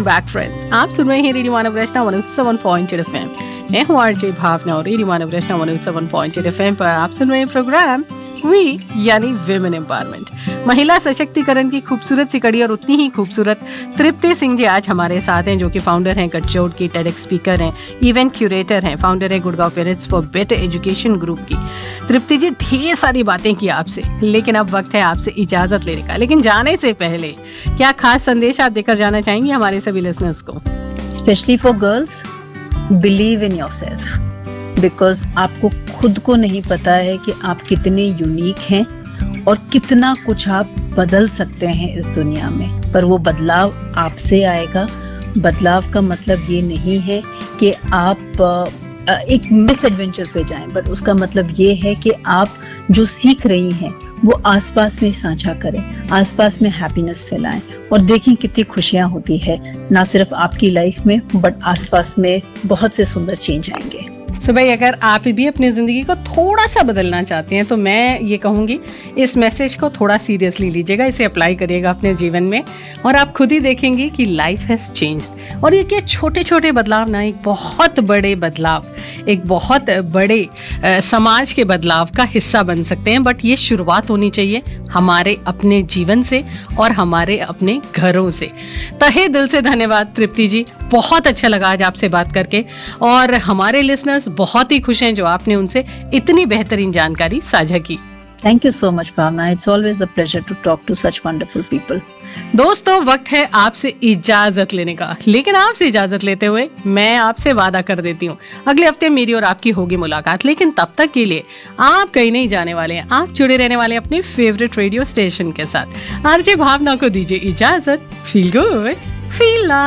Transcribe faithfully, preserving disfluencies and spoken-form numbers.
Back friends, आप सुन रहे हैं रेडियो मानव रचना one O seven point eight F M. मैं हूँ आरजे भावना और रेडियो मानव रचना one O seven point eight F M पर आप सुन रहे हैं प्रोग्राम वी यानी विमेन एम्पावरमेंट, महिला सशक्तिकरण की खूबसूरत सी कड़ी। और उतनी ही खूबसूरत तृप्ति सिंह जी आज हमारे साथ हैं, जो कि फाउंडर हैं गठजोड़ की, टेडेक्स स्पीकर हैं, इवेंट क्यूरेटर हैं, फाउंडर है Gurgaon parents for better education group की। तृप्ति जी, ढेर सारी बातें की आपसे, लेकिन अब वक्त है आपसे इजाजत लेने का। लेकिन जाने से पहले क्या खास संदेश आप देकर जाना चाहेंगे हमारे सभी लिसनर्स को? Specially for girls, believe in yourself, because आपको खुद को नहीं पता है कि आप कितने यूनिक हैं और कितना कुछ आप बदल सकते हैं इस दुनिया में। पर वो बदलाव आपसे आएगा। बदलाव का मतलब ये नहीं है कि आप एक मिस एडवेंचर पे जाएं, बट उसका मतलब ये है कि आप जो सीख रही हैं वो आसपास में साझा करें, आसपास में हैप्पीनेस फैलाएं और देखें कितनी खुशियां होती है, ना सिर्फ आपकी लाइफ में बट आसपास में बहुत से सुंदर चेंज आएंगे। सो भाई, अगर आप भी अपनी ज़िंदगी को थोड़ा सा बदलना चाहते हैं तो मैं ये कहूँगी, इस मैसेज को थोड़ा सीरियसली लीजिएगा, इसे अप्लाई करिएगा अपने जीवन में और आप खुद ही देखेंगे कि लाइफ हैज़ चेंज्ड। और ये क्या छोटे छोटे बदलाव ना एक बहुत बड़े बदलाव, एक बहुत बड़े आ, समाज के बदलाव का हिस्सा बन सकते हैं। बट ये शुरुआत होनी चाहिए हमारे अपने जीवन से और हमारे अपने घरों से। तहे दिल से धन्यवाद तृप्ति जी, बहुत अच्छा लगा आज आपसे बात करके और हमारे लिसनर्स बहुत ही खुश हैं जो आपने उनसे इतनी बेहतरीन जानकारी साझा की। Thank you so much Bhavna, it's always a pleasure to talk to such wonderful people. दोस्तों, वक्त है आपसे इजाजत लेने का, लेकिन आपसे इजाजत लेते हुए मैं आपसे वादा कर देती हूँ अगले हफ्ते मेरी और आपकी होगी मुलाकात। लेकिन तब तक के लिए आप कहीं नहीं जाने वाले हैं, आप जुड़े रहने वाले अपने फेवरेट रेडियो स्टेशन के साथ। आरजे भावना को दीजिए इजाजत। Feel good, feel